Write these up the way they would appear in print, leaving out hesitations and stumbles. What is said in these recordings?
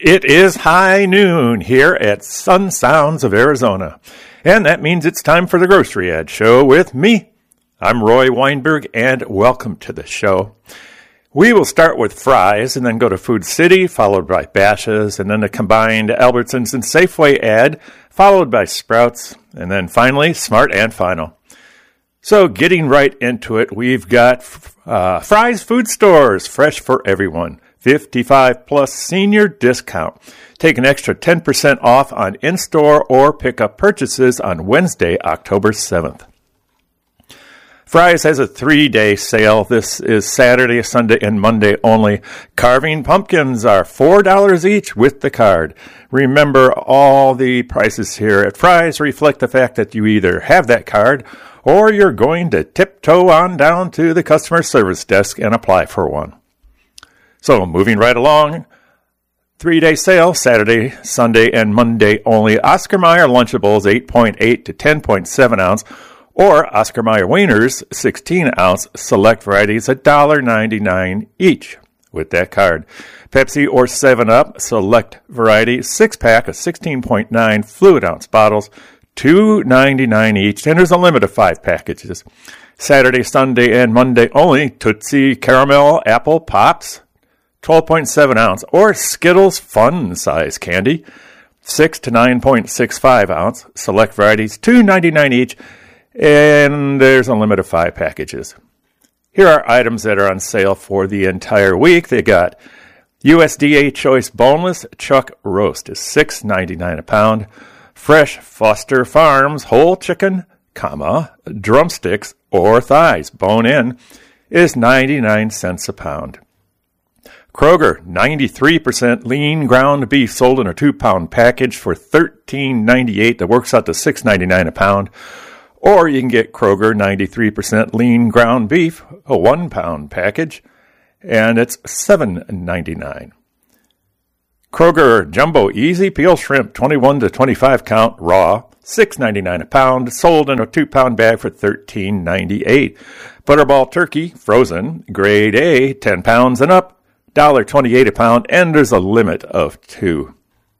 It is high noon here at Sun Sounds of Arizona, and that means it's time for the Grocery Ad Show with me. I'm Roy Weinberg, and welcome to the show. We will start with Fry's and then go to Food City, followed by Bashas', and then a combined Albertsons and Safeway ad, followed by Sprouts, and then finally Smart and Final. So getting right into it, we've got Fry's Food Stores, fresh for everyone. 55 plus senior discount. Take an extra 10% off on in-store or pickup purchases on Wednesday, October 7th. Fry's has a 3-day sale. This is Saturday, Sunday, and Monday only. Carving pumpkins are $4 each with the card. Remember, all the prices here at Fry's reflect the fact that you either have that card or you're going to tiptoe on down to the customer service desk and apply for one. So moving right along, 3-day sale, Saturday, Sunday, and Monday only. Oscar Mayer Lunchables, 8.8 to 10.7 ounce, or Oscar Mayer Wieners, 16 ounce, select varieties, $1.99 each with that card. Pepsi or 7-Up, select varieties, 6-pack of 16.9 fluid ounce bottles, $2.99 each, and there's a limit of 5 packages. Saturday, Sunday, and Monday only, Tootsie Caramel Apple Pops, 12.7 ounce, or Skittles Fun Size Candy, 6 to 9.65 ounce, select varieties, $2.99 each, and there's a limit of 5 packages. Here are items that are on sale for the entire week. They got USDA Choice Boneless Chuck Roast is $6.99 a pound. Fresh Foster Farms Whole Chicken, drumsticks or thighs, bone-in, is 99 cents a pound. Kroger, 93% lean ground beef sold in a 2-pound package for $13.98. That works out to $6.99 a pound. Or you can get Kroger 93% lean ground beef, a 1-pound package, and it's $7.99. Kroger Jumbo Easy Peel Shrimp, 21 to 25 count raw, $6.99 a pound, sold in a 2-pound bag for $13.98. Butterball Turkey, frozen, grade A, 10 pounds and up, $1.28 a pound, and there's a limit of 2.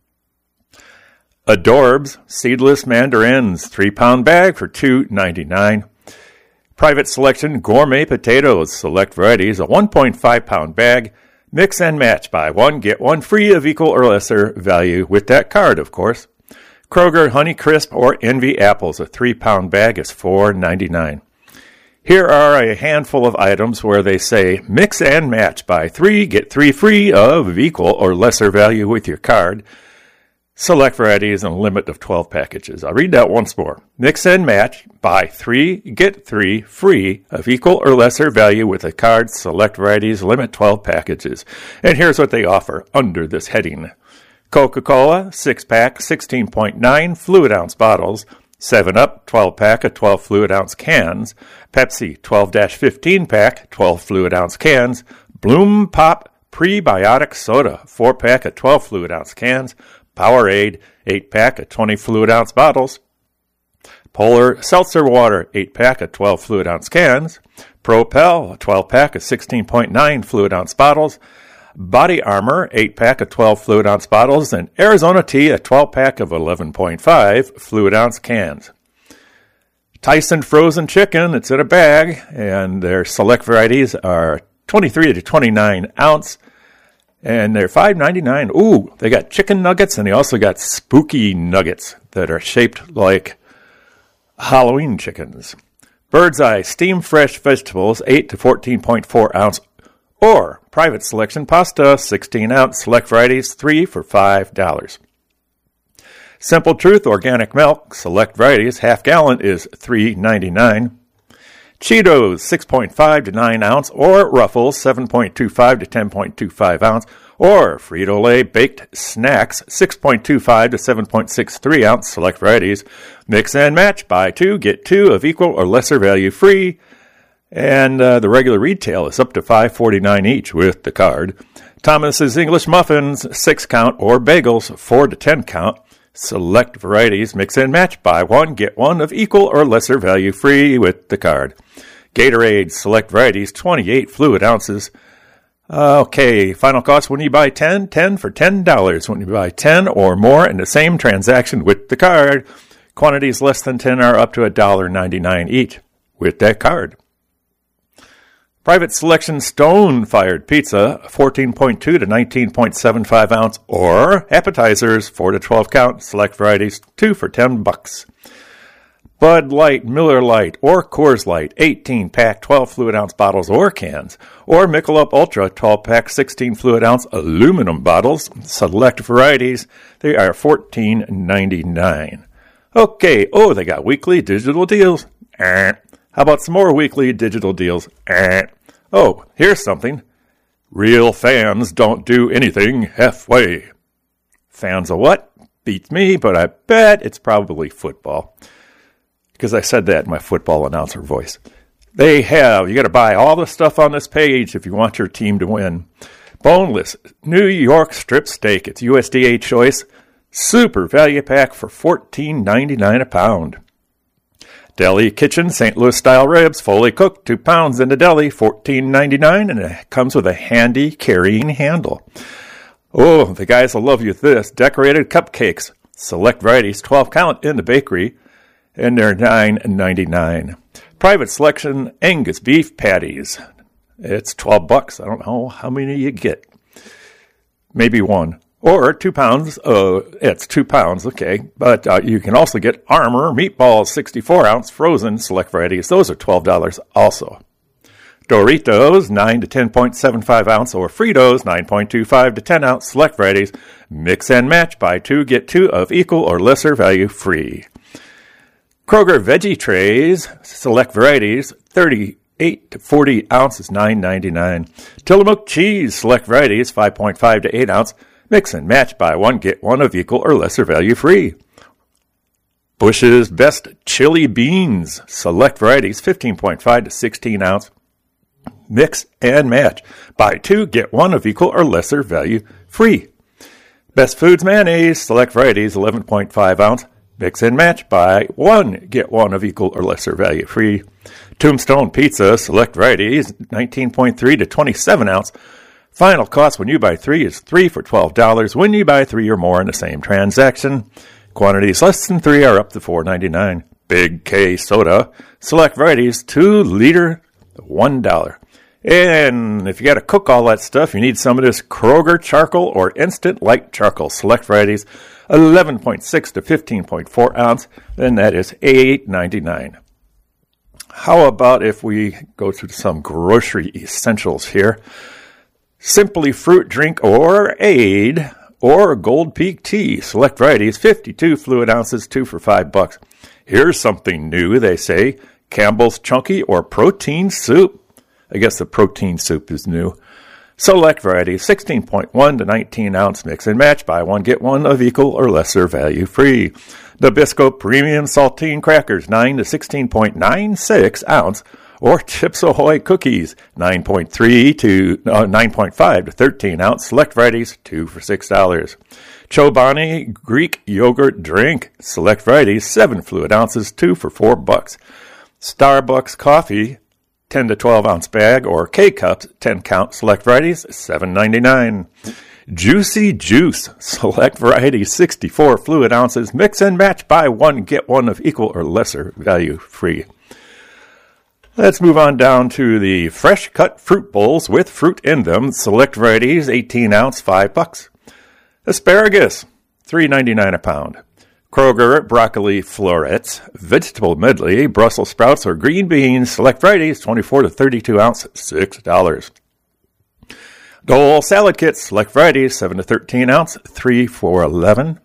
Adorbs Seedless Mandarins, 3-pound bag for $2.99. Private Selection Gourmet Potatoes, select varieties, a 1.5-pound bag. Mix and match, buy one, get one free of equal or lesser value with that card, of course. Kroger Honey Crisp or Envy Apples, a 3-pound bag is $4.99. Here are a handful of items where they say, mix and match, buy 3, get 3 free of equal or lesser value with your card. Select varieties and a limit of 12 packages. I'll read that once more. Mix and match, buy 3, get 3 free of equal or lesser value with a card. Select varieties, limit 12 packages. And here's what they offer under this heading. Coca-Cola, 6-pack, 16.9 fluid ounce bottles. 7-Up, 12-pack of 12 fluid ounce cans. Pepsi, 12-15-pack, 12 fluid ounce cans. Bloom Pop Prebiotic Soda, 4-pack of 12 fluid ounce cans. Powerade, 8-pack of 20 fluid ounce bottles. Polar Seltzer Water, 8-pack of 12 fluid ounce cans. Propel, 12-pack of 16.9 fluid ounce bottles. Body Armor, 8-pack of 12 fluid ounce bottles, and Arizona Tea, a 12-pack of 11.5 fluid ounce cans. Tyson Frozen Chicken, it's in a bag, and their select varieties are 23 to 29 ounce, and they're $5.99. Ooh, they got chicken nuggets, and they also got spooky nuggets that are shaped like Halloween chickens. Bird's Eye Steam Fresh Vegetables, 8 to 14.4 ounce, or Private Selection Pasta, 16 ounce, select varieties, 3 for $5. Simple Truth Organic Milk, select varieties, half gallon is $3.99. Cheetos, 6.5 to 9 ounce, or Ruffles, 7.25 to 10.25 ounce, or Frito-Lay Baked Snacks, 6.25 to 7.63 ounce, select varieties. Mix and match, buy 2, get 2 of equal or lesser value free. And the regular retail is up to $5.49 each with the card. Thomas's English Muffins, 6 count, or Bagels, 4 to 10 count. Select varieties, mix and match, buy 1, get 1 of equal or lesser value free with the card. Gatorade, select varieties, 28 fluid ounces. Okay, final cost when you buy 10 for $10. When you buy 10 or more in the same transaction with the card, quantities less than 10 are up to $1.99 each with that card. Private Selection Stone-Fired Pizza, 14.2 to 19.75 ounce, or appetizers, 4 to 12 count, select varieties, 2 for $10. Bud Light, Miller Lite, or Coors Light, 18-pack, 12 fluid ounce bottles or cans, or Michelob Ultra, 12-pack, 16 fluid ounce aluminum bottles, select varieties, they are $14.99. Okay, they got weekly digital deals. How about some more weekly digital deals? Oh, here's something. Real fans don't do anything halfway. Fans of what? Beats me, but I bet it's probably football. Because I said that in my football announcer voice. You got to buy all the stuff on this page if you want your team to win. Boneless New York strip steak. It's USDA choice. Super value pack for $14.99 a pound. Deli Kitchen St. Louis style ribs, fully cooked, 2 pounds in the deli, $14.99, and it comes with a handy carrying handle. Oh, the guys will love you with this. Decorated cupcakes, select varieties, 12 count in the bakery, and they're $9.99. Private Selection Angus beef patties. It's $12. I don't know how many you get. Maybe one. Or 2 pounds. It's 2 pounds, okay. But you can also get Armour meatballs, 64 ounce frozen, select varieties. Those are $12 also. Doritos, 9 to 10.75 ounce, or Fritos, 9.25 to 10 ounce, select varieties. Mix and match. Buy 2, get 2 of equal or lesser value free. Kroger veggie trays, select varieties, 38 to 40 ounces, $9.99. Tillamook cheese, select varieties, 5.5 to 8 ounce. Mix and match, buy 1, get 1 of equal or lesser value free. Bush's Best Chili Beans, select varieties, 15.5 to 16 ounce. Mix and match, buy 2, get 1 of equal or lesser value free. Best Foods Mayonnaise, select varieties, 11.5 ounce. Mix and match, buy 1, get 1 of equal or lesser value free. Tombstone Pizza, select varieties, 19.3 to 27 ounce. Final cost when you buy 3 is 3 for $12 when you buy 3 or more in the same transaction. Quantities less than 3 are up to $4.99. Big K Soda, select varieties, 2 liter, $1. And if you got to cook all that stuff, you need some of this Kroger charcoal or instant light charcoal, select varieties, 11.6 to 15.4 ounce, then that is $8.99. How about if we go to some grocery essentials here? Simply Fruit Drink or Aid or Gold Peak Tea, select varieties, 52 fluid ounces, 2 for $5. Here's something new, they say, Campbell's Chunky or Protein Soup. I guess the protein soup is new. Select varieties, 16.1 to 19 ounce, mix and match, buy 1, get 1 of equal or lesser value free. Nabisco Premium Saltine Crackers, 9 to 16.96 ounce, or Chips Ahoy Cookies, 9.5 to 13 ounce, select varieties, 2 for $6. Chobani Greek Yogurt Drink, select varieties, 7 fluid ounces, 2 for $4. Starbucks Coffee, 10 to 12 ounce bag, or K-Cups, 10 count, select varieties, $7.99. Juicy Juice, select varieties, 64 fluid ounces, mix and match, buy 1, get 1 of equal or lesser value free. Let's move on down to the fresh cut fruit bowls with fruit in them, select varieties, 18 ounce, $5. Asparagus, $3.99 a pound. Kroger broccoli florets, vegetable medley, Brussels sprouts or green beans, select varieties, 24 to 32 ounce, $6. Dole salad kits, select varieties, 7 to 13 ounce, 3 for $11.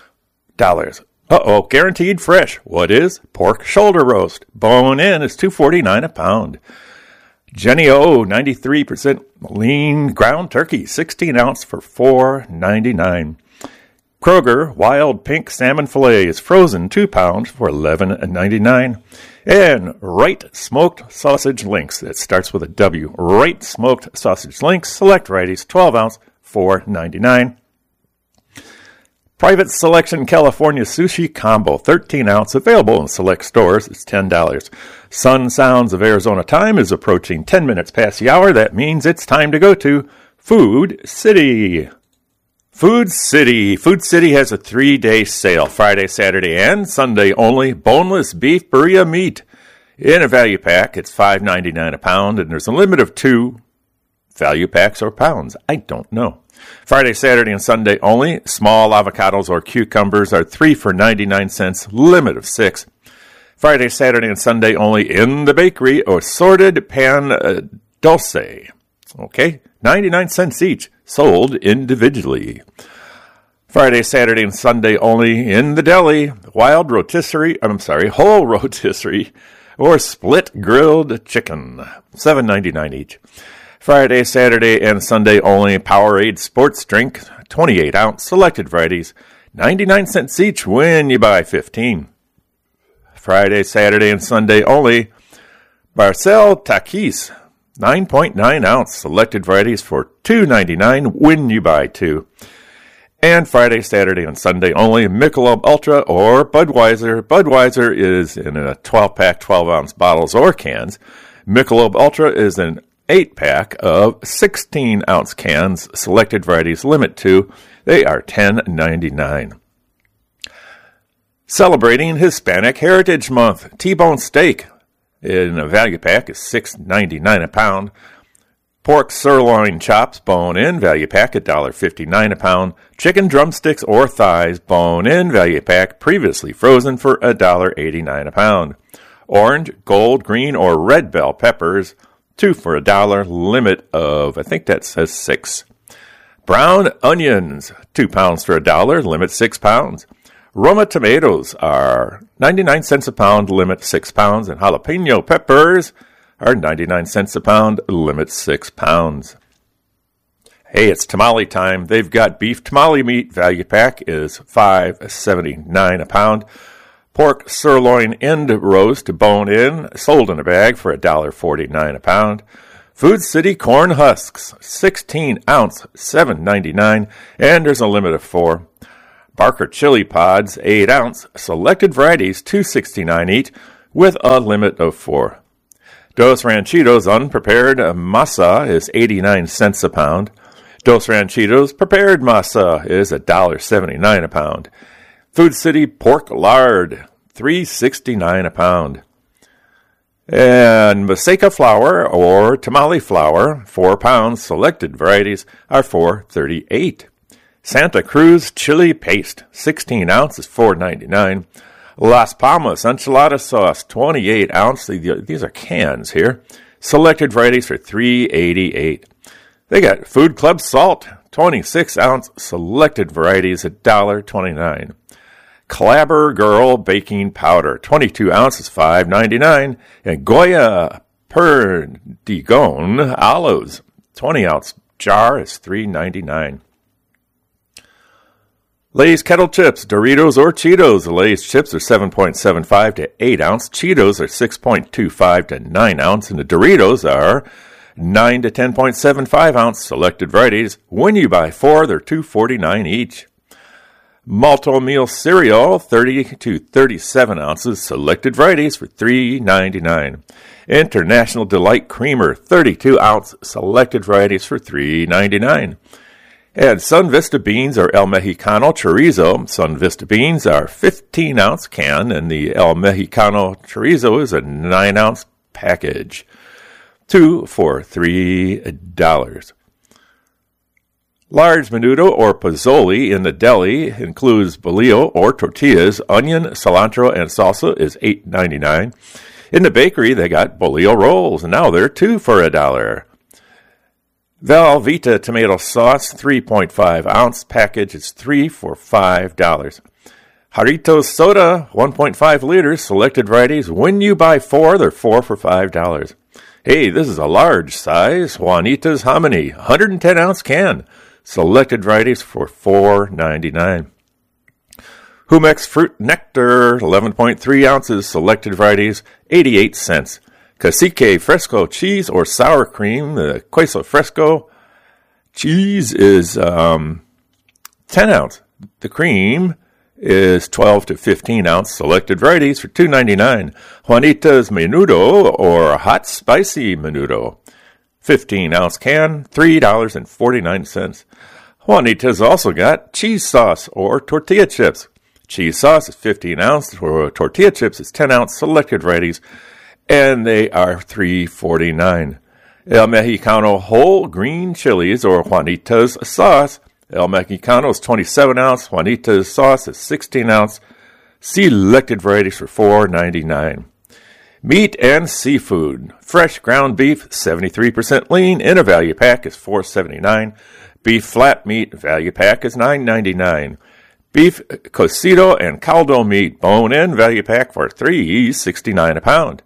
Guaranteed fresh. What is? Pork shoulder roast. Bone in is $2.49 a pound. Jenny O, 93% lean ground turkey, 16 ounce for $4.99. Kroger Wild Pink Salmon Filet is frozen 2 pounds for $11.99. And Wright Smoked Sausage Links, that starts with a W. Wright Smoked Sausage Links, select varieties, 12 ounce, $4.99. Private Selection California Sushi Combo, 13 ounce, available in select stores. It's $10. Sun Sounds of Arizona time is approaching 10 minutes past the hour. That means it's time to go to Food City. Food City. Food City has a 3-day sale, Friday, Saturday, and Sunday only. Boneless beef burrito meat in a value pack. It's $5.99 a pound, and there's a limit of 2 value packs or pounds. I don't know. Friday, Saturday, and Sunday only. Small avocados or cucumbers are 3 for 99 cents, limit of 6. Friday, Saturday, and Sunday only in the bakery, assorted pan dulce. Okay, 99 cents each, sold individually. Friday, Saturday, and Sunday only in the deli, whole rotisserie, or split grilled chicken, $7.99 each. Friday, Saturday, and Sunday only Powerade sports drink, 28 ounce, selected varieties, 99 cents each when you buy 15. Friday, Saturday, and Sunday only Barcel Takis, 9.9 ounce, selected varieties for $2.99 when you buy 2. And Friday, Saturday, and Sunday only Michelob Ultra or Budweiser. Budweiser is in a 12-pack, 12-ounce bottles or cans. Michelob Ultra is an 8-pack of 16-ounce cans, selected varieties, limit 2. They are $10.99. Celebrating Hispanic Heritage Month, T-bone steak in a value pack is $6.99 a pound. Pork sirloin chops, bone-in, value pack, $1.59 a pound. Chicken drumsticks or thighs, bone-in, value pack, previously frozen for $1.89 a pound. Orange, gold, green, or red bell peppers, 2 for $1, limit of, I think that says 6. Brown onions, 2 pounds for $1, limit 6 pounds. Roma tomatoes are 99 cents a pound, limit 6 pounds. And jalapeno peppers are 99 cents a pound, limit 6 pounds. Hey, it's tamale time. They've got beef tamale meat, value pack is $5.79 a pound. Pork sirloin end roast, bone-in, sold in a bag for $1.49 a pound. Food City corn husks, 16 ounce, $7.99, and there's a limit of 4. Barker chili pods, 8 ounce, selected varieties, $2.69 each, with a limit of 4. Dos Ranchitos unprepared masa is 89 cents a pound. Dos Ranchitos prepared masa is $1.79 a pound. Food City pork lard, $3.69 a pound. And Maseca flour or tamale flour, 4 pounds, selected varieties are $4.38. Santa Cruz chili paste, 16 ounces, $4.99. Las Palmas enchilada sauce, 28 ounce. These are cans here. Selected varieties for $3.88. They got Food Club salt, 26 ounce, selected varieties, $1.29. Clabber Girl baking powder, 22 ounces, $5.99. And Goya Perdigon olives, 20 ounce jar is $3.99. Lay's kettle chips, Doritos or Cheetos. The Lay's chips are 7.75 to 8 ounce. Cheetos are 6.25 to 9 ounce. And the Doritos are 9 to 10.75 ounce. Selected varieties. When you buy 4, they're $2.49 each. Malto meal cereal, 30 to 37 ounces. Selected varieties for $3.99. International Delight Creamer, 32 ounce. Selected varieties for $3.99. And Sun Vista beans or El Mexicano chorizo. Sun Vista beans are 15 ounce can, and the El Mexicano chorizo is a 9 ounce package. 2 for $3. Large menudo or pozole in the deli includes bolillo or tortillas, onion, cilantro, and salsa is $8.99. In the bakery, they got bolillo rolls, and now they're 2 for $1. Velveeta tomato sauce, 3.5 ounce package is 3 for $5. Jarritos soda, 1.5 liters, selected varieties. When you buy 4, they're 4 for $5. Hey, this is a large size Juanita's hominy, 110 ounce can, selected varieties for $4.99. Humex fruit nectar, 11.3 ounces, selected varieties, 88 cents. Cacique Fresco cheese or sour cream, the Queso Fresco cheese is 10 ounce, The cream is 12 to 15 ounce selected varieties for $2.99. Juanita's Menudo or hot spicy menudo, 15 ounce can, $3.49. Juanita's also got cheese sauce or tortilla chips. Cheese sauce is 15 ounce, or tortilla chips is 10 ounce selected varieties, and they are $3.49. El Mexicano whole green chilies or Juanita's sauce. El Mexicano is 27 ounce. Juanita's sauce is 16 ounce. Selected varieties for $4.99. Meat and seafood. Fresh ground beef, 73% lean, in a value pack is $4.79. Beef flat meat, value pack is $9.99. Beef cocido and caldo meat, bone-in, value pack for $3.69 a pound.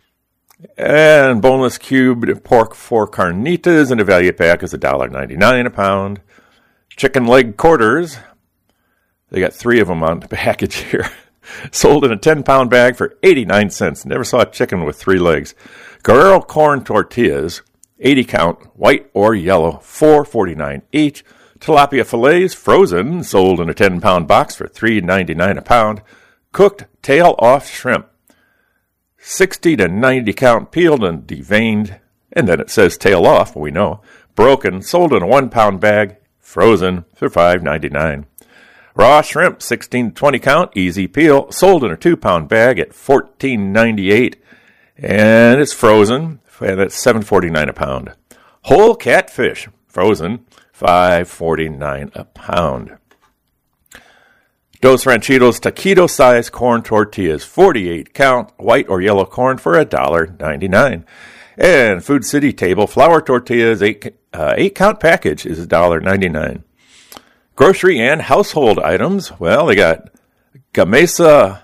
And boneless cubed pork for carnitas in a value pack is $1.99 a pound. Chicken leg quarters, they got 3 of them on the package here, sold in a 10-pound bag for 89 cents. Never saw a chicken with 3 legs. Guerrero corn tortillas, 80 count, white or yellow, $4.49 each. Tilapia fillets, frozen, sold in a 10-pound box for $3.99 a pound. Cooked tail-off shrimp, 60 to 90 count, peeled and deveined, and then it says tail off, we know. Broken, sold in a 1-pound bag, frozen for $5.99. Raw shrimp, 16 to 20 count, easy peel, sold in a 2-pound bag at $14.98, and it's frozen, and it's $7.49 a pound. Whole catfish, frozen, $5.49 a pound. Dos Ranchitos taquito-sized corn tortillas, 48 count, white or yellow corn for $1.99. And Food City table flour tortillas, 8-count package is $1.99. Grocery and household items, well, they got Gamesa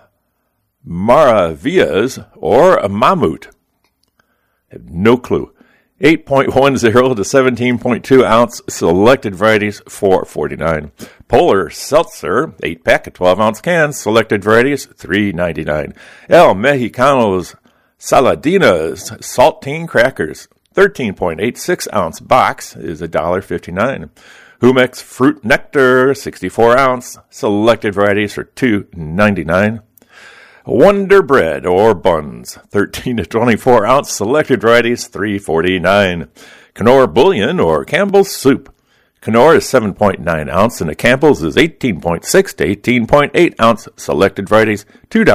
Maravillas or a Mamut. I have no clue. 8.10 to 17.2 ounce selected varieties, $4.49. Polar Seltzer, 8-pack of 12-ounce cans, selected varieties, $3.99. El Mexicanos Saladinas saltine crackers, 13.86 ounce box is $1.59. Humex fruit nectar, 64 ounce, selected varieties for $2.99. Wonder Bread or buns, 13 to 24 ounce, selected varieties, $3.49. Knorr Bouillon or Campbell's Soup. Knorr is 7.9 ounce and the Campbell's is 18.6 to 18.8 ounce, selected varieties,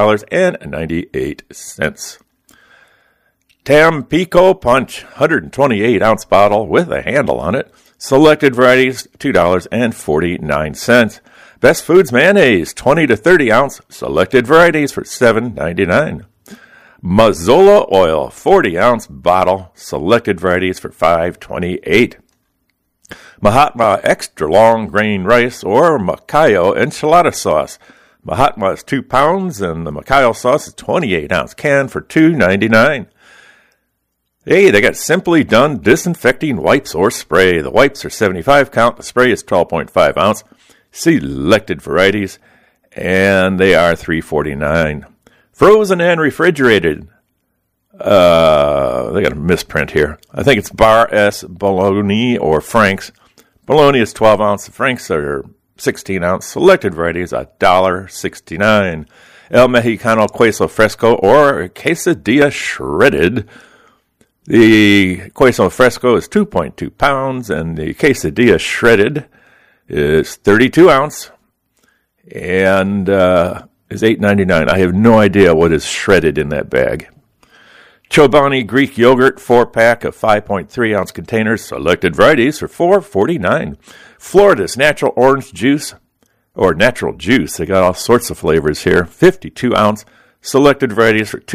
$2.98. Tampico Punch, 128 ounce bottle with a handle on it, selected varieties, $2.49. Best Foods mayonnaise, 20 to 30 ounce, selected varieties for $7.99. Mazola oil, 40 ounce bottle, selected varieties for $5.28. Mahatma extra long grain rice or Macayo enchilada sauce. Mahatma is 2 pounds and the Macayo sauce is 28 ounce can for $2.99. Hey, they got Simply Done disinfecting wipes or spray. The wipes are 75 count, the spray is 12.5 ounce. Selected varieties, and they are $3.49. Frozen and refrigerated. They got a misprint here. I think it's Bar S Bologna or Frank's. Bologna is 12 ounce. Frank's are 16 ounce. Selected varieties, $1.69. El Mexicano Queso Fresco or Quesadilla Shredded. The Queso Fresco is 2.2 pounds, and the Quesadilla Shredded is 32 ounce and is $8.99. I have no idea what is shredded in that bag. Chobani Greek yogurt, 4-pack of 5.3 ounce containers, selected varieties for $4.49. Florida's natural orange juice or natural juice, they got all sorts of flavors here, 52 ounce, selected varieties for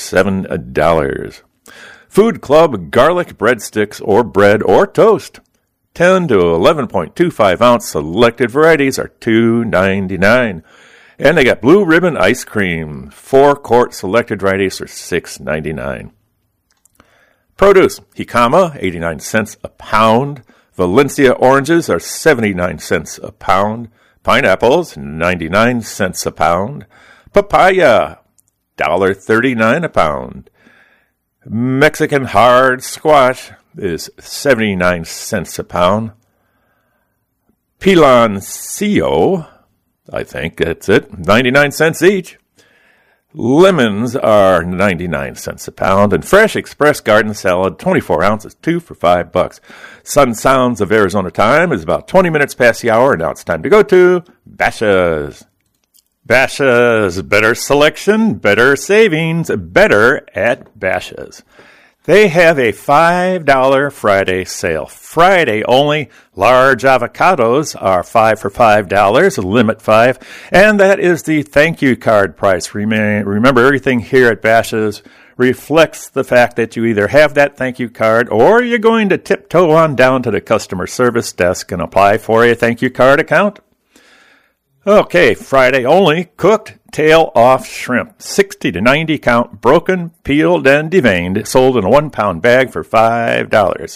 $7. Food Club garlic breadsticks or bread or toast, 10 to 11.25 ounce, selected varieties are $2.99. And they got Blue Ribbon ice cream, 4-quart, selected varieties are $6.99. Produce, Jicama, 89 cents a pound. Valencia oranges are 79 cents a pound. Pineapples, 99 cents a pound. Papaya, $1.39 a pound. Mexican hard squash is 79 cents a pound. Piloncillo, I think that's it. 99 cents each. Lemons are 99 cents a pound, and fresh express garden salad, 24 ounces, 2 for $5. Sun Sounds of Arizona time is about 20 minutes past the hour, and now it's time to go to Bashas'. Bashas', better selection, better savings, better at Bashas'. They have a $5 Friday sale. Friday only. Large avocados are 5 for $5, limit 5. And that is the thank you card price. Remember, everything here at Bashas' reflects the fact that you either have that thank you card or you're going to tiptoe on down to the customer service desk and apply for a thank you card account. Okay, Friday only, cooked tail-off shrimp, 60 to 90 count, broken, peeled, and deveined, sold in a 1-pound bag for $5.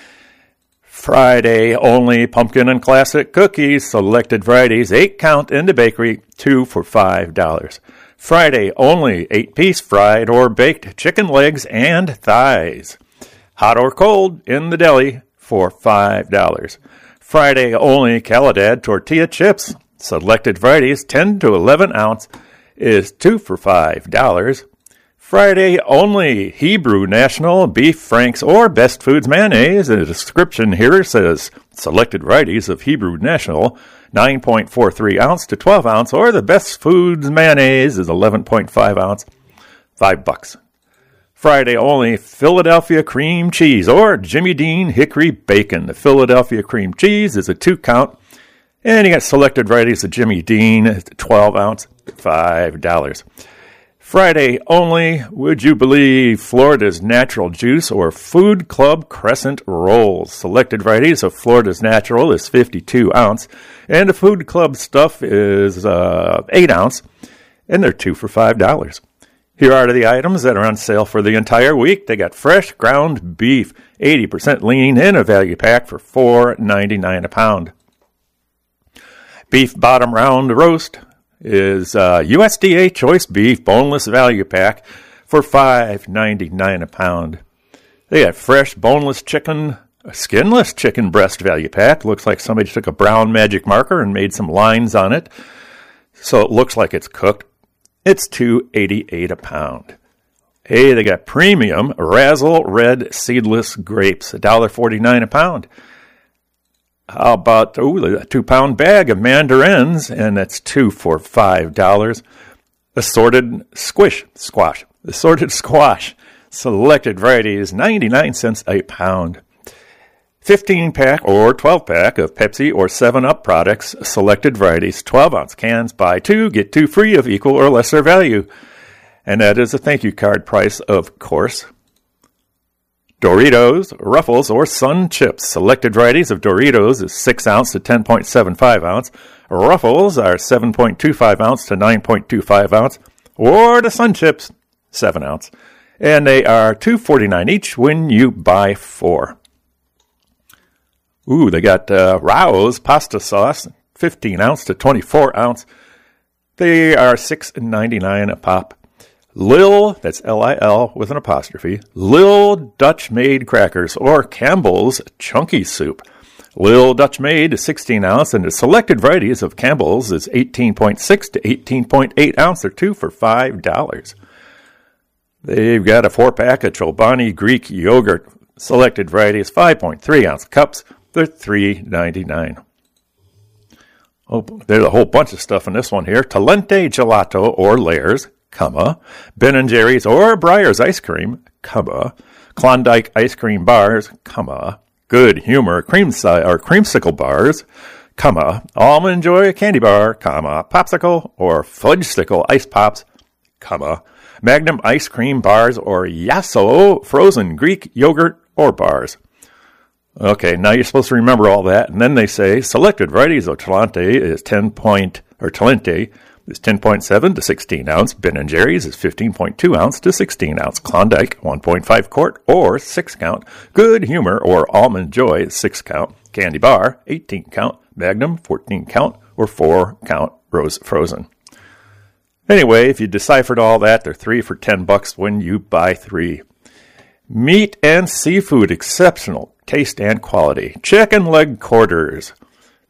Friday only, pumpkin and classic cookies, selected varieties, 8 count in the bakery, 2 for $5. Friday only, 8-piece fried or baked chicken legs and thighs, hot or cold in the deli for $5. Friday only, Caladad tortilla chips, selected varieties, 10 to 11 ounce, is 2 for $5. Friday only, Hebrew National Beef Franks or Best Foods mayonnaise. The description here says selected varieties of Hebrew National, 9.43 ounce to 12 ounce, or the Best Foods mayonnaise is 11.5 ounce, $5. Friday only, Philadelphia cream cheese or Jimmy Dean hickory bacon. The Philadelphia cream cheese is a 2 count. And you got selected varieties of Jimmy Dean, 12 ounce, $5. Friday only, would you believe, Florida's Natural Juice or Food Club Crescent Rolls. Selected varieties of Florida's Natural is 52 ounce, and the Food Club stuff is 8 ounce, and they're 2 for $5. Here are the items that are on sale for the entire week. They got fresh ground beef, 80% lean in a value pack for $4.99 a pound. Beef bottom round roast is USDA choice beef boneless value pack for $5.99 a pound. They got fresh boneless chicken, skinless chicken breast value pack. Looks like somebody took a brown magic marker and made some lines on it, so it looks like it's cooked. It's $2.88 a pound. Hey, they got premium Razzle red seedless grapes, $1.49 a pound. How about, a 2-pound bag of mandarins, and that's 2 for $5. Assorted squash, selected varieties, 99 cents a pound. 15-pack or 12-pack of Pepsi or 7-Up products, selected varieties, 12-ounce cans, buy 2, get 2 free of equal or lesser value. And that is a thank you card price, of course. Doritos, Ruffles, or Sun Chips. Selected varieties of Doritos is 6 ounce to 10.75 ounce. Ruffles are 7.25 ounce to 9.25 ounce. Or the Sun Chips, 7 ounce. And they are $2.49 each when you buy 4. They got Rao's pasta sauce, 15 ounce to 24 ounce. They are $6.99 a pop. Lil, that's L-I-L with an apostrophe, Lil Dutch Made crackers or Campbell's Chunky Soup. Lil Dutch Made is 16 ounce, and the selected varieties of Campbell's is 18.6 to 18.8 ounce. They're 2 for $5. They've got a 4-pack of Chobani Greek yogurt. Selected varieties, 5.3 ounce cups. They're $3.99. There's a whole bunch of stuff in this one here. Talente Gelato or Layers, Ben & Jerry's or Breyers ice cream, Klondike ice cream bars, Good Humor creamsicle bars, Almond Joy candy bar, Popsicle or Fudgesicle ice pops, Magnum ice cream bars or Yasso frozen Greek yogurt or bars. Okay, now you're supposed to remember all that, and then they say selected varieties of Talente is 10.7 to 16 ounce. Ben & Jerry's is 15.2 ounce to 16 ounce. Klondike, 1.5 quart or 6 count. Good Humor or Almond Joy is 6 count. Candy Bar, 18 count. Magnum, 14 count or 4 count rose frozen. Anyway, if you deciphered all that, they're 3 for $10 when you buy 3. Meat and seafood, exceptional taste and quality. Chicken leg quarters.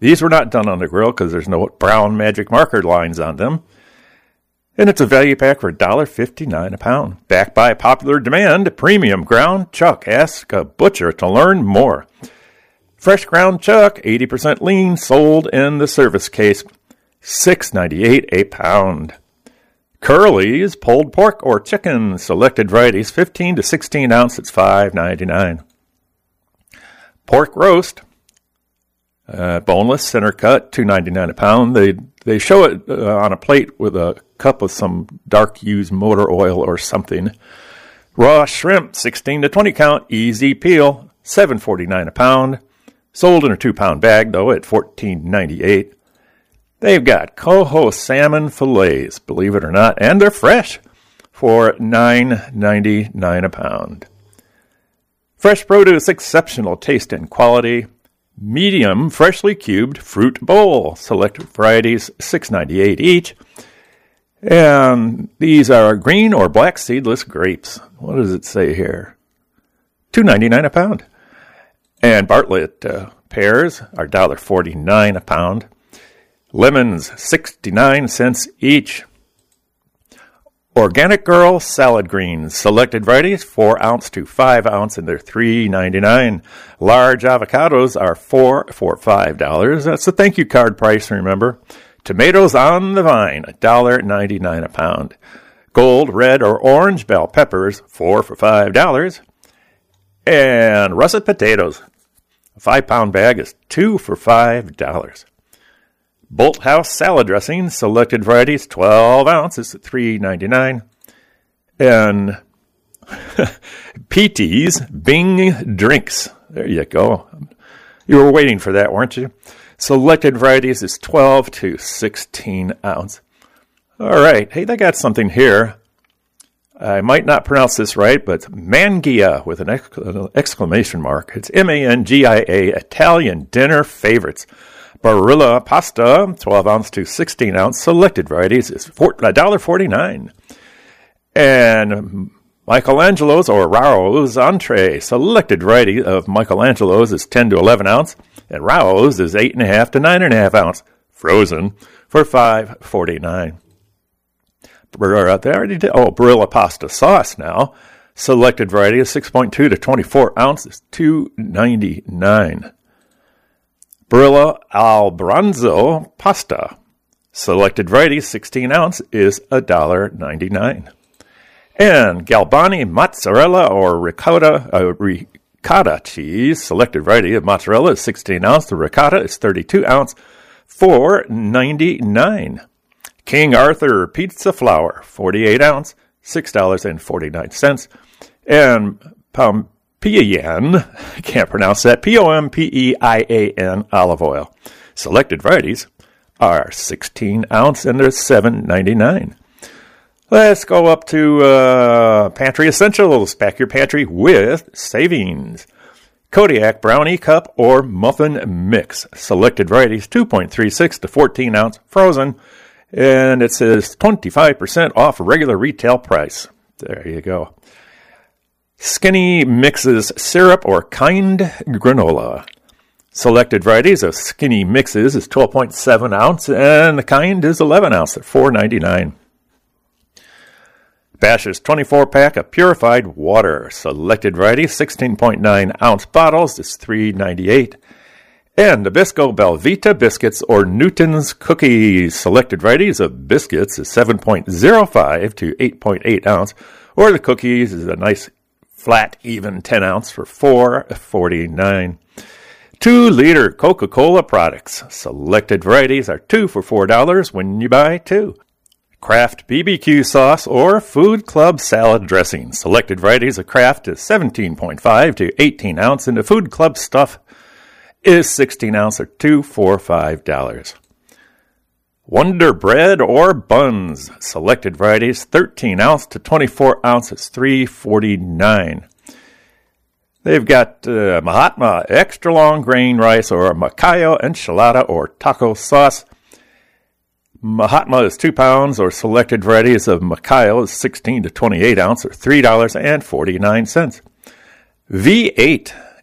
These were not done on the grill because there's no brown magic marker lines on them. And it's a value pack for $1.59 a pound. Backed by popular demand, premium ground chuck. Ask a butcher to learn more. Fresh ground chuck, 80% lean, sold in the service case. $6.98 a pound. Curly's pulled pork or chicken, selected varieties, 15 to 16 ounce. It's $5.99. Pork roast, boneless, center cut, $2.99 a pound. They show it on a plate with a cup of some dark used motor oil or something. Raw shrimp, 16 to 20 count, easy peel, $7.49 a pound. Sold in a 2-pound bag, though, at $14.98. They've got coho salmon fillets, believe it or not, and they're fresh for $9.99 a pound. Fresh produce, exceptional taste and quality. Medium, freshly cubed fruit bowl. Selected varieties, $6.98 each. And these are green or black seedless grapes. What does it say here? $2.99 a pound. And Bartlett pears are $1.49 a pound. Lemons, 69 cents each. Organic Girl salad greens, selected varieties, 4 ounce to 5 ounce, and they're $3.99. Large avocados are $4 for $5. That's the thank you card price, remember. Tomatoes on the vine, $1.99 a pound. Gold, red, or orange bell peppers, 4 for $5. And russet potatoes, a 5-pound bag is $2 for $5. Bolthouse salad dressing, selected varieties, 12 ounces at $3.99. And PT's Bing drinks. There you go. You were waiting for that, weren't you? Selected varieties is 12 to 16 ounce. All right. Hey, they got something here. I might not pronounce this right, but Mangia with an exclamation mark. It's M-A-N-G-I-A, Italian dinner favorites. Barilla pasta, 12 ounce to 16 ounce. Selected varieties is $1.49. And Michelangelo's or Rao's entree. Selected variety of Michelangelo's is 10 to 11 ounce. And Rao's is 8.5 to 9.5 ounce. Frozen for $5.49. Barilla pasta sauce now. Selected variety is 6.2 to 24 ounces, $2.99. Barilla Albranzo pasta. Selected variety, 16 ounce, is $1.99. And Galbani mozzarella or ricotta cheese. Selected variety of mozzarella is 16 ounce. The ricotta is 32 ounce, $4.99. King Arthur pizza flour, 48 ounce, $6.49. And Pompean, I can't pronounce that, Pompean olive oil. Selected varieties are 16 ounce and they're $7.99. Let's go up to Pantry Essentials. Pack your pantry with savings. Kodiak brownie cup or muffin mix. Selected varieties 2.36 to 14 ounce frozen. And it says 25% off regular retail price. There you go. Skinny mixes syrup or kind granola. Selected varieties of Skinny mixes is 12.7 ounce and the kind is 11 ounce at $4.99. Bash's 24-pack of purified water. Selected varieties 16.9 ounce bottles is $3.98. And Nabisco Belvita biscuits or Newton's cookies. Selected varieties of biscuits is 7.05 to 8.8 ounce, or the cookies is a nice flat, even 10 ounce for $4.49. 2-liter Coca-Cola products. Selected varieties are 2 for $4 when you buy 2. Kraft BBQ sauce or Food Club salad dressing. Selected varieties of Kraft is 17.5 to 18 ounce, and the Food Club stuff is 16 ounce or $2 for $5. Wonder Bread or buns. Selected varieties 13 ounce to 24 ounces, $3.49. They've got Mahatma extra long grain rice or Macayo enchilada or taco sauce. Mahatma is 2 pounds or selected varieties of Macayo is 16 to 28 ounce or $3.49. V8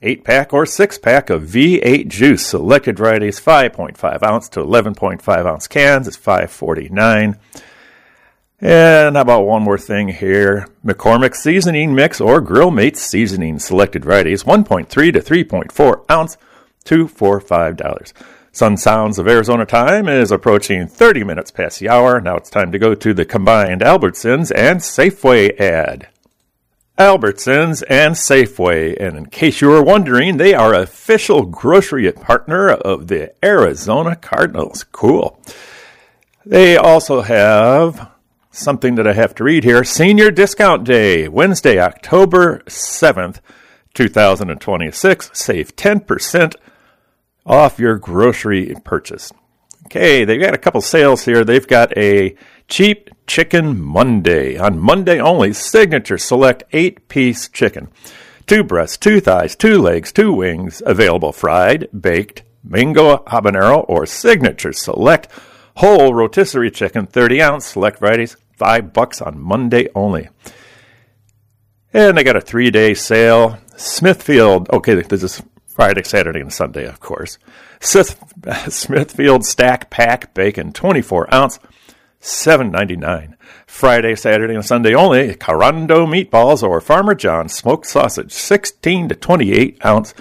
8-pack or 6-pack of V8 juice. Selected varieties, 5.5 ounce to 11.5 ounce cans. It's $5.49. And how about one more thing here? McCormick Seasoning Mix or Grill Mates Seasoning. Selected varieties, 1.3 to 3.4 ounce, $2 for $5. Sun Sounds of Arizona time is approaching 30 minutes past the hour. Now it's time to go to the combined Albertsons and Safeway ad. Albertsons and Safeway, and in case you were wondering, they are official grocery partner of the Arizona Cardinals. Cool. They also have something that I have to read here. Senior Discount Day, Wednesday, October 7th, 2026. Save 10% off your grocery purchase. Okay, they've got a couple sales here. They've got a Cheap Chicken Monday. On Monday only, Signature Select 8-piece chicken. 2 breasts, 2 thighs, 2 legs, 2 wings. Available fried, baked, mango habanero, or Signature Select whole rotisserie chicken, 30-ounce. Select varieties, $5 on Monday only. And they got a 3-day sale. Smithfield, okay, this is Friday, Saturday, and Sunday, of course. Smithfield Stack Pack Bacon, 24-ounce, $7.99. Friday, Saturday, and Sunday only. Carando Meatballs or Farmer John's Smoked Sausage, 16 to 28-ounce,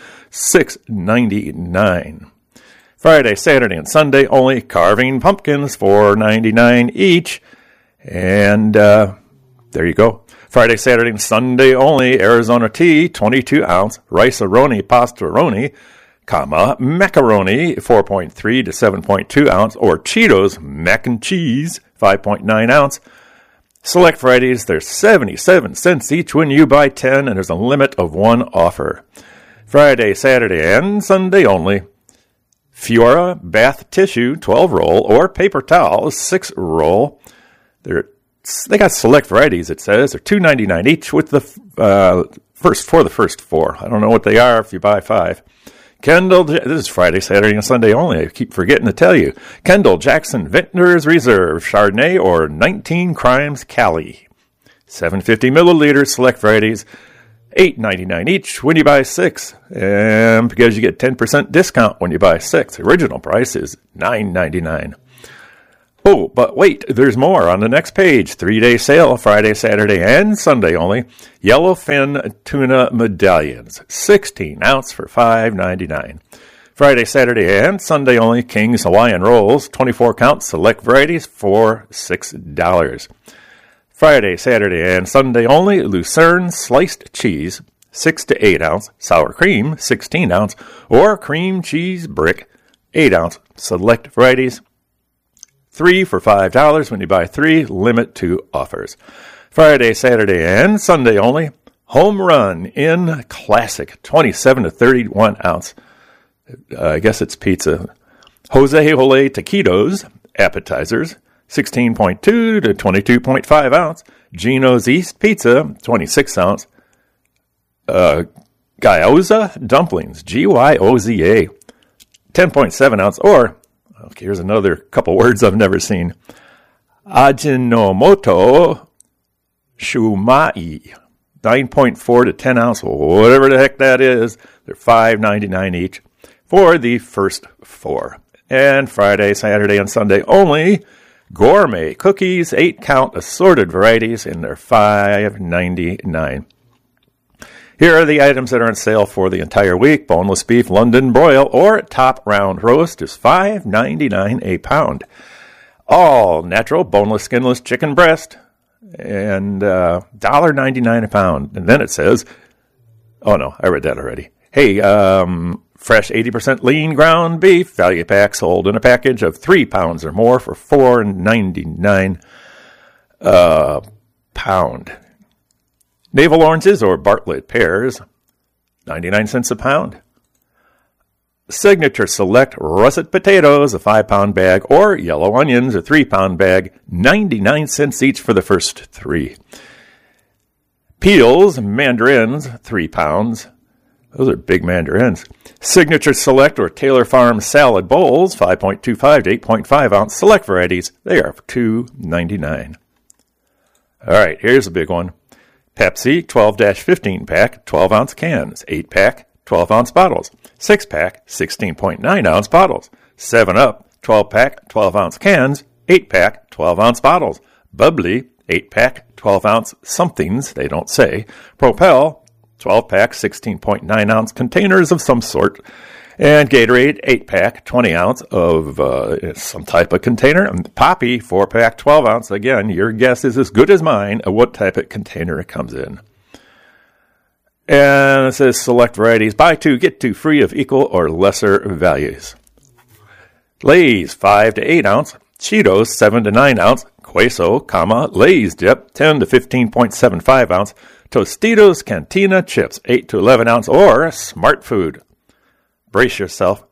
$6.99. Friday, Saturday, and Sunday only. Carving Pumpkins, $4.99 each. And there you go. Friday, Saturday, and Sunday only. Arizona Tea, 22-ounce. Rice-A-Roni Pastoroni, macaroni, 4.3 to 7.2 ounce. Or Cheetos Mac and Cheese, 5.9 ounce. Select varieties, they're 77 cents each when you buy 10, and there's a limit of 1 offer. Friday, Saturday, and Sunday only. Fiora Bath Tissue, 12-roll, or paper towels, 6-roll. They got select varieties, it says. They're $2.99 each with the first 4. I don't know what they are if you buy 5. Kendall, this is Friday, Saturday, and Sunday only. I keep forgetting to tell you. Kendall Jackson Vintners Reserve Chardonnay or 19 Crimes Cali. 750 milliliters, select varieties, $8.99 each when you buy 6. And because you get 10% discount when you buy 6. The original price is $9.99. Oh, but wait, there's more on the next page. 3-day sale, Friday, Saturday, and Sunday only. Yellowfin Tuna Medallions, 16-ounce for $5.99. Friday, Saturday, and Sunday only. King's Hawaiian Rolls, 24-count, select varieties for $6. Friday, Saturday, and Sunday only. Lucerne Sliced Cheese, 6 to 8 ounce. Sour Cream, 16-ounce. Or Cream Cheese Brick, 8-ounce. Select varieties, 3 for $5 when you buy 3, limit 2 offers. Friday, Saturday, and Sunday only. Home Run in Classic, 27 to 31 ounce. I guess it's pizza. Jose Jole Taquitos, appetizers, 16.2 to 22.5 ounce. Gino's East Pizza, 26 ounce. Gyoza Dumplings, Gyoza, 10.7 ounce. Or, okay, here's another couple words I've never seen. Ajinomoto Shumai, 9.4 to 10 ounce, whatever the heck that is. They're $5.99 each for the first 4. And Friday, Saturday, and Sunday only. Gourmet Cookies, 8-count assorted varieties, and they're $5.99. Here are the items that are on sale for the entire week. Boneless beef London broil or top round roast is $5.99 a pound. All natural boneless skinless chicken breast and $1.99 a pound. And then it says, oh no, I read that already. Hey, fresh 80% lean ground beef value pack sold in a package of 3 pounds or more for $4.99 a pound. Navel oranges or Bartlett pears, 99 cents a pound. Signature Select russet potatoes, a 5-pound bag, or yellow onions, a 3-pound bag, 99 cents each for the first 3. Peels, mandarins, 3 pounds. Those are big mandarins. Signature Select or Taylor Farm salad bowls, 5.25 to 8.5 ounce. Select varieties, they are $2.99. All right, here's a big one. Pepsi 12-15 pack, 12-ounce cans. 8-pack, 12-ounce bottles. 6-pack, 16.9-ounce bottles. 7-Up, 12-pack, 12-ounce cans. 8-pack, 12-ounce bottles. Bubbly, 8-pack, 12-ounce somethings, they don't say. Propel, 12-pack, 16.9-ounce containers of some sort. And Gatorade, 8-pack, 20-ounce of some type of container. And Poppy, 4-pack, 12-ounce. Again, your guess is as good as mine of what type of container it comes in. And it says select varieties. Buy 2, get 2 free of equal or lesser values. Lay's, 5 to 8-ounce. Cheetos, 7 to 9-ounce. Queso, Lay's dip, 10 to 15.75-ounce. Tostitos Cantina chips, 8 to 11-ounce. Or Smart Food. Brace yourself,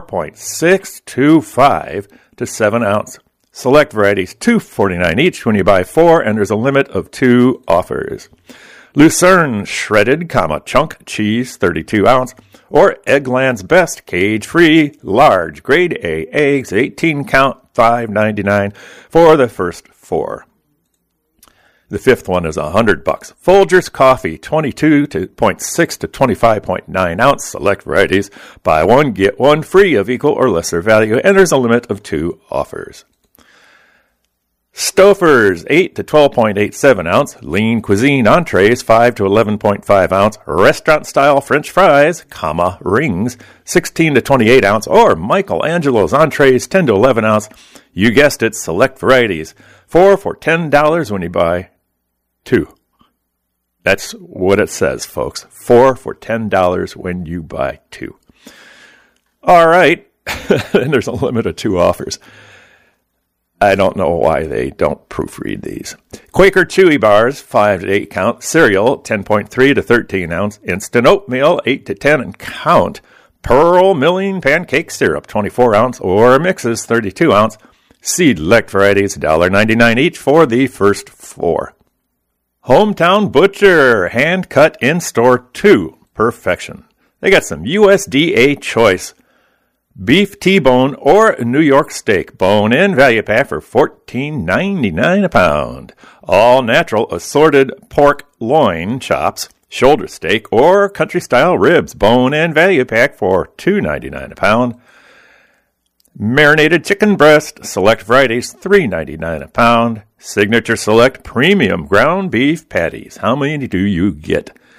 4.625 to 7-ounce. Select varieties, $2.49 each when you buy 4, and there's a limit of 2 offers. Lucerne shredded, chunk cheese, 32-ounce. Or Eggland's Best cage-free large grade A eggs, 18 count, $5.99 for the first 4. The 5th one is $100. Folgers coffee, 22.6 to 25.9 ounce select varieties. Buy 1, get 1 free of equal or lesser value, and there's a limit of 2 offers. Stouffer's, 8 to 12.87 ounce. Lean Cuisine entrees, 5 to 11.5 ounce. Restaurant-style French fries, rings, 16 to 28 ounce. Or Michelangelo's entrees, 10 to 11 ounce. You guessed it, select varieties. 4 for $10 when you buy 2. That's what it says, folks. 4 for $10 when you buy 2. All right. And there's a limit of 2 offers. I don't know why they don't proofread these. Quaker Chewy Bars, 5 to 8 count. Cereal, 10.3 to 13 ounce. Instant Oatmeal, 8 to 10 and count. Pearl Milling Pancake Syrup, 24 ounce. Or Mixes, 32 ounce. Select varieties, $1.99 each for the first 4. Hometown Butcher, hand cut in store 2. Perfection. They got some USDA choice beef T-bone or New York steak bone in value pack for $14.99 a pound. All natural assorted pork loin chops, shoulder steak, or country style ribs bone in value pack for $2.99 a pound. Marinated chicken breast, select varieties, $3.99 a pound. Signature Select Premium ground beef patties. How many do you get?